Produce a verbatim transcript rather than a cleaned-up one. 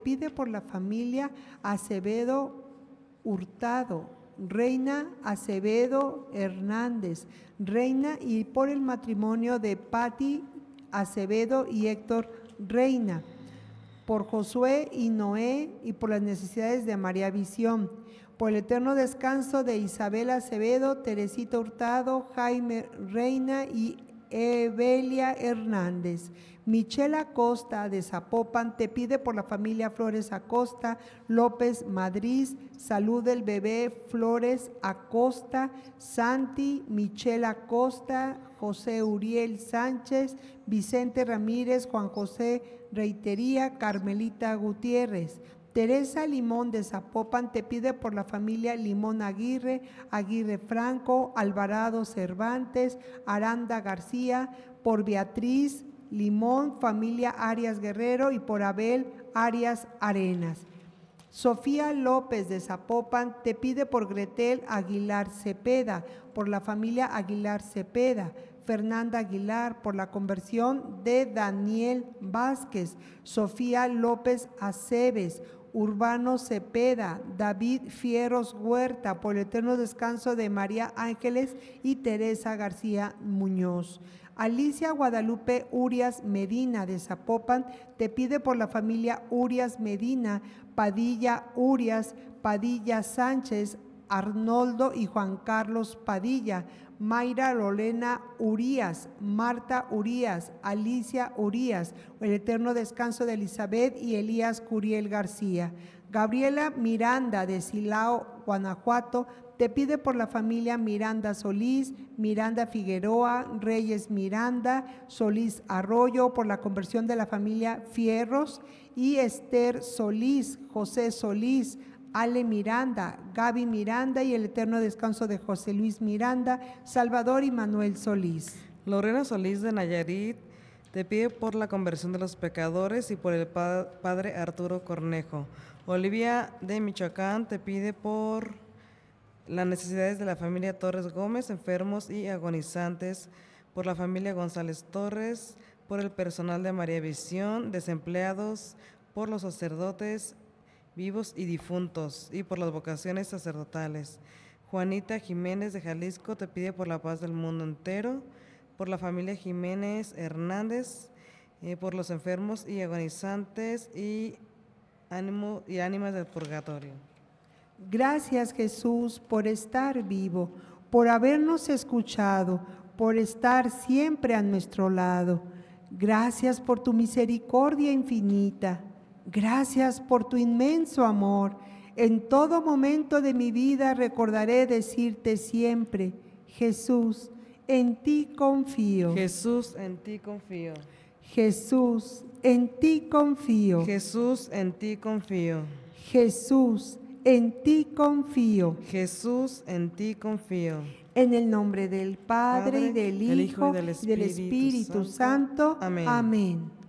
Pide por la familia Acevedo Hurtado, Reina Acevedo Hernández, Reina, y por el matrimonio de Patti Acevedo y Héctor Reina, por Josué y Noé y por las necesidades de María Visión, por el eterno descanso de Isabel Acevedo, Teresita Hurtado, Jaime Reina y Evelia Hernández. Michelle Acosta de Zapopan te pide por la familia Flores Acosta, López Madrid, salud del bebé Flores Acosta, Santi, Michelle Acosta, José Uriel Sánchez, Vicente Ramírez, Juan José Reitería, Carmelita Gutiérrez. Teresa Limón de Zapopan te pide por la familia Limón Aguirre, Aguirre Franco, Alvarado Cervantes, Aranda García, por Beatriz Limón, familia Arias Guerrero, y por Abel Arias Arenas. Sofía López de Zapopan te pide por Gretel Aguilar Cepeda, por la familia Aguilar Cepeda. Fernanda Aguilar, por la conversión de Daniel Vázquez. Sofía López Aceves, Urbano Cepeda, David Fierros Huerta, por el eterno descanso de María Ángeles y Teresa García Muñoz. Alicia Guadalupe Urias Medina de Zapopan te pide por la familia Urias Medina, Padilla Urias, Padilla Sánchez, Arnoldo y Juan Carlos Padilla, Mayra Lorena Urías, Marta Urías, Alicia Urías, el eterno descanso de Elizabeth y Elías Curiel García. Gabriela Miranda de Silao, Guanajuato, te pide por la familia Miranda Solís, Miranda Figueroa, Reyes Miranda, Solís Arroyo, por la conversión de la familia Fierros, y Esther Solís, José Solís, Ale Miranda, Gaby Miranda y el eterno descanso de José Luis Miranda, Salvador y Manuel Solís. Lorena Solís de Nayarit te pide por la conversión de los pecadores y por el pa- padre Arturo Cornejo. Olivia de Michoacán te pide por las necesidades de la familia Torres Gómez, enfermos y agonizantes, por la familia González Torres, por el personal de María Visión, desempleados, por los sacerdotes vivos y difuntos, y por las vocaciones sacerdotales. Juanita Jiménez de Jalisco te pide por la paz del mundo entero, por la familia Jiménez Hernández, eh, por los enfermos y agonizantes y, ánimo, y ánimas del purgatorio. Gracias, Jesús, por estar vivo, por habernos escuchado, por estar siempre a nuestro lado. Gracias por tu misericordia infinita. Gracias por tu inmenso amor. En todo momento de mi vida recordaré decirte siempre: Jesús, en ti confío. Jesús, en ti confío. Jesús, en ti confío. Jesús, en ti confío. Jesús, en ti confío. Jesús, en ti confío. En el nombre del Padre, Padre, y del del Hijo, Hijo y del y del Espíritu Espíritu Santo. Santo. Amén. Amén.